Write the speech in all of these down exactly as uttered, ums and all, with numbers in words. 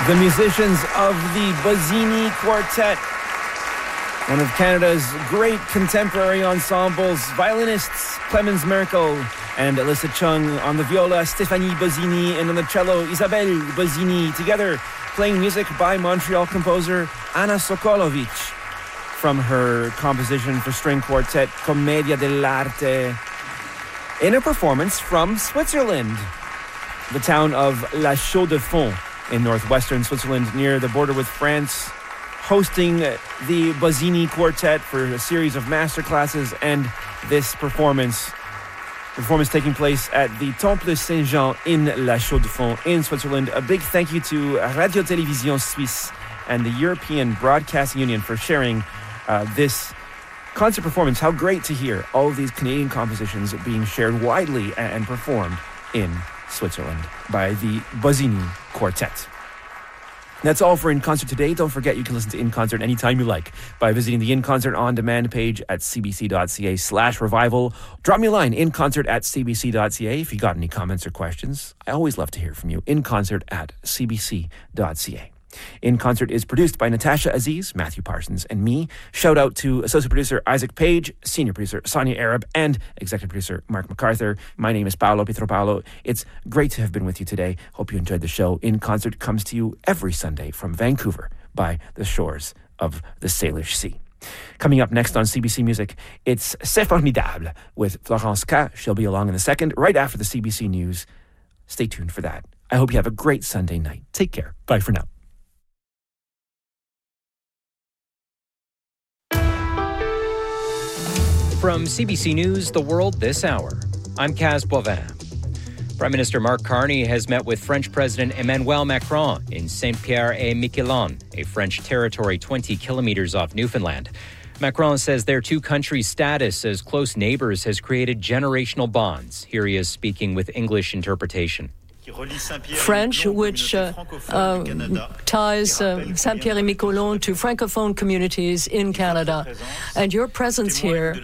The musicians of the Bozzini Quartet, one of Canada's great contemporary ensembles, violinists Clemens Merkel and Alyssa Chung on the viola, Stéphanie Bozzini, and on the cello, Isabelle Bozzini, together playing music by Montreal composer Anna Sokolovic from her composition for string quartet, Commedia dell'arte, in a performance from Switzerland, the town of La Chaux-de-Fonds in northwestern Switzerland, near the border with France, hosting the Bozzini Quartet for a series of masterclasses and this performance. Performance taking place at the Temple Saint-Jean in La Chaux-de-Fonds in Switzerland. A big thank you to Radio Télévision Suisse and the European Broadcasting Union for sharing uh, this concert performance. How great to hear all of these Canadian compositions being shared widely and performed in Switzerland by the Bozzini Quartet. That's all for In Concert today. Don't forget you can listen to In Concert anytime you like by visiting the In Concert On Demand page at cbc.ca slash revival. Drop me a line, inconcert at cbc.ca, if you got any comments or questions. I always love to hear from you. Inconcert at cbc.ca. In Concert is produced by Natasha Aziz, Matthew Parsons, and me. Shout out to associate producer Isaac Page, senior producer Sonia Arab, and executive producer Mark MacArthur. My name is Paolo Pietropalo. It's great to have been with you today. Hope you enjoyed the show. In Concert comes to you every Sunday from Vancouver by the shores of the Salish Sea. Coming up next on C B C Music, it's C'est Formidable with Florence K. She'll be along in a second, right after the C B C News. Stay tuned for that. I hope you have a great Sunday night. Take care. Bye for now. From C B C News, The World This Hour, I'm Kaz Boivin. Prime Minister Mark Carney has met with French President Emmanuel Macron in Saint-Pierre-et-Miquelon, a French territory twenty kilometers off Newfoundland. Macron says their two countries' status as close neighbors has created generational bonds. Here he is speaking with English interpretation. French, which uh, uh, ties uh, Saint-Pierre-et-Miquelon to Francophone communities in Canada. And your presence here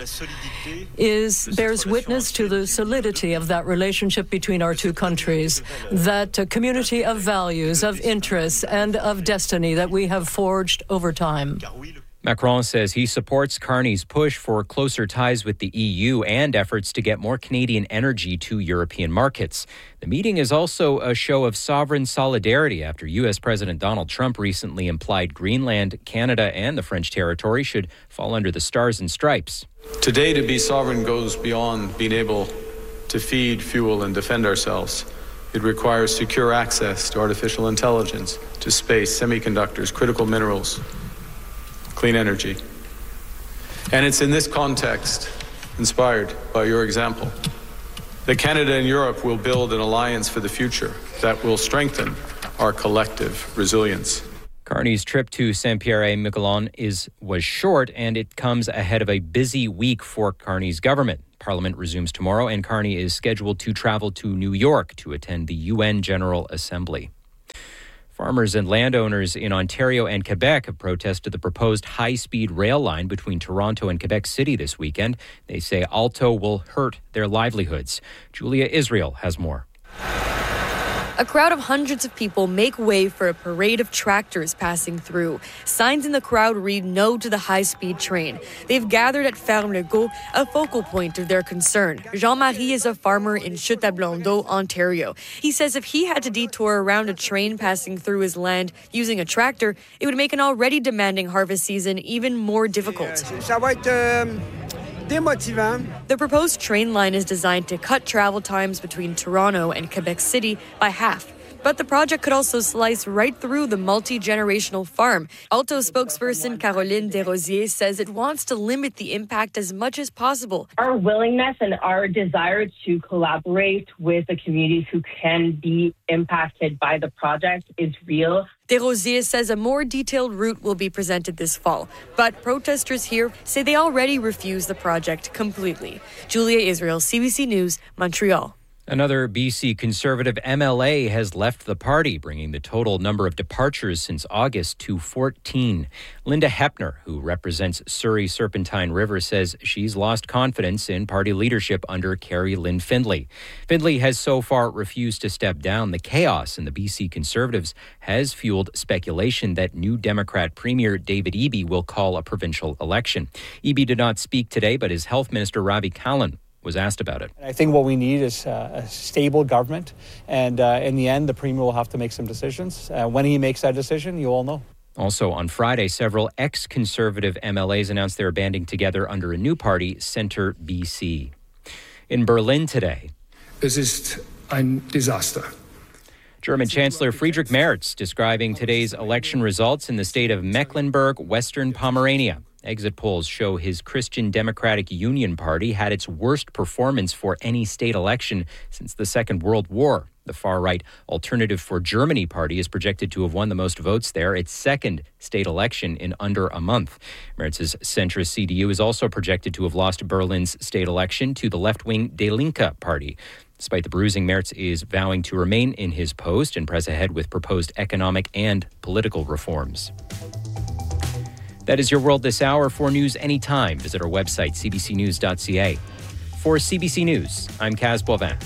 is bears witness to the solidity of that relationship between our two countries, that uh, community of values, of interests, and of destiny that we have forged over time. Macron says he supports Carney's push for closer ties with the E U and efforts to get more Canadian energy to European markets. The meeting is also a show of sovereign solidarity after U S President Donald Trump recently implied Greenland, Canada, and the French territory should fall under the Stars and Stripes. Today, to be sovereign goes beyond being able to feed, fuel, and defend ourselves. It requires secure access to artificial intelligence, to space, semiconductors, critical minerals, clean energy. And it's in this context, inspired by your example, that Canada and Europe will build an alliance for the future that will strengthen our collective resilience. Carney's trip to Saint-Pierre-et-Miquelon is was short, and it comes ahead of a busy week for Carney's government. Parliament resumes tomorrow, and Carney is scheduled to travel to New York to attend the U N General Assembly. Farmers and landowners in Ontario and Quebec have protested the proposed high-speed rail line between Toronto and Quebec City this weekend. They say Alto will hurt their livelihoods. Julia Israel has more. A crowd of hundreds of people make way for a parade of tractors passing through. Signs in the crowd read no to the high-speed train. They've gathered at Ferme Legault, a focal point of their concern. Jean-Marie is a farmer in Chute-à-Blondeau, Ontario. He says if he had to detour around a train passing through his land using a tractor, it would make an already demanding harvest season even more difficult. The proposed train line is designed to cut travel times between Toronto and Quebec City by half. But the project could also slice right through the multi-generational farm. Alto spokesperson Caroline Desrosiers says it wants to limit the impact as much as possible. Our willingness and our desire to collaborate with the communities who can be impacted by the project is real. Desrosiers says a more detailed route will be presented this fall, but protesters here say they already refuse the project completely. Julia Israel, C B C News, Montreal. Another B C Conservative M L A has left the party, bringing the total number of departures since August to fourteen. Linda Hepner, who represents Surrey Serpentine River, says she's lost confidence in party leadership under Carrie Lynn Findlay. Findlay has so far refused to step down. The chaos in the B C Conservatives has fueled speculation that new Democrat Premier David Eby will call a provincial election. Eby did not speak today, but his Health Minister Ravi Kahlon was asked about it. I think what we need is uh, a stable government, and uh, in the end, the Premier will have to make some decisions. Uh, when he makes that decision, you all know. Also on Friday, several ex-Conservative M L As announced they are banding together under a new party, Centre B C. In Berlin today, es ist ein Desaster. German Chancellor Friedrich Merz describing today's election results in the state of Mecklenburg-Western Pomerania. Exit polls show his Christian Democratic Union Party had its worst performance for any state election since the Second World War. The far-right Alternative for Germany party is projected to have won the most votes there, its second state election in under a month. Merz's centrist C D U is also projected to have lost Berlin's state election to the left-wing Die Linke party. Despite the bruising, Merz is vowing to remain in his post and press ahead with proposed economic and political reforms. That is your world this hour. For news anytime, visit our website, c b c news dot c a. For C B C News, I'm Kaz Boivin.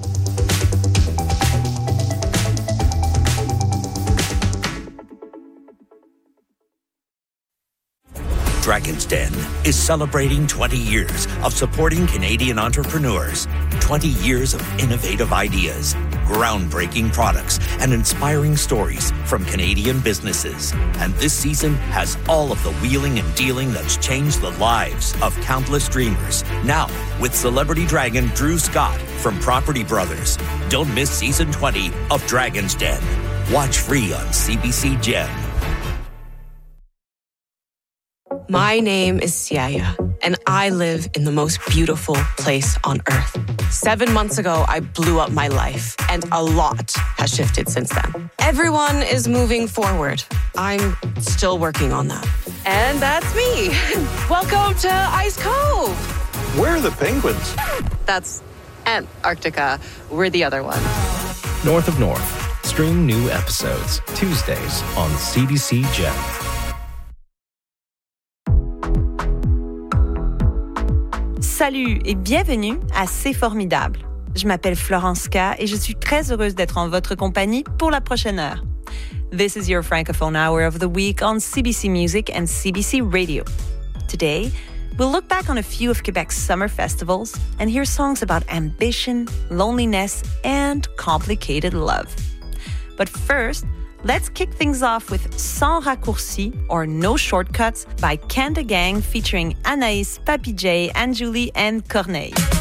Dragon's Den is celebrating twenty years of supporting Canadian entrepreneurs, twenty years of innovative ideas, groundbreaking products, and inspiring stories from Canadian businesses. And this season has all of the wheeling and dealing that's changed the lives of countless dreamers. Now, with celebrity dragon Drew Scott from Property Brothers. Don't miss season twenty of Dragon's Den. Watch free on C B C Gem. My name is Siaya, and I live in the most beautiful place on earth. Seven months ago, I blew up my life, and a lot has shifted since then. Everyone is moving forward. I'm still working on that. And that's me. Welcome to Ice Cove. Where are the penguins? That's Antarctica. We're the other one. North of North. Stream new episodes Tuesdays on C B C Gem. Salut et bienvenue à C'est Formidable. Je m'appelle Florence K et je suis très heureuse d'être en votre compagnie pour la prochaine heure. This is your Francophone Hour of the week on C B C Music and C B C Radio. Today, we'll look back on a few of Quebec's summer festivals and hear songs about ambition, loneliness, and complicated love. But first, let's kick things off with Sans Raccourci, or No Shortcuts, by Kanda Gang featuring Anaïs, Papi J, Anne-Julie, and Corneille.